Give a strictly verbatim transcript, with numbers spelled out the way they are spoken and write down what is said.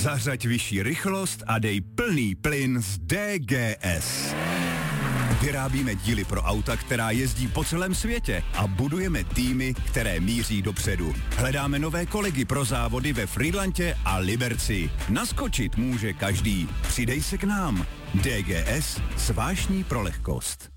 Zařaď vyšší rychlost a dej plný plyn z D G S. Vyrábíme díly pro auta, která jezdí po celém světě a budujeme týmy, které míří dopředu. Hledáme nové kolegy pro závody ve Frýdlantě a Liberci. Naskočit může každý. Přidej se k nám. D G S, svášní pro lehkost.